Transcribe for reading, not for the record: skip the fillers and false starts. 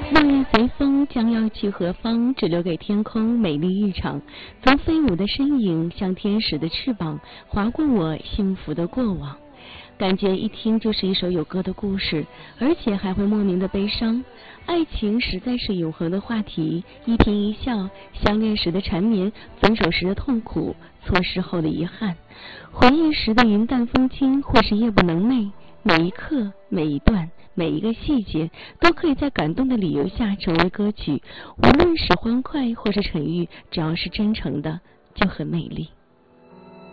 落叶随风，将要去何方？只留给天空美丽一场。曾飞舞的身影，像天使的翅膀，划过我幸福的过往。感觉一听就是一首有歌的故事，而且还会莫名的悲伤。爱情实在是永恒的话题，一颦一笑，相恋时的缠绵，分手时的痛苦，错失后的遗憾，回忆时的云淡风轻，或是夜不能寐。每一刻，每一段，每一个细节，都可以在感动的理由下成为歌曲。无论是欢快或是沉郁，只要是真诚的，就很美丽。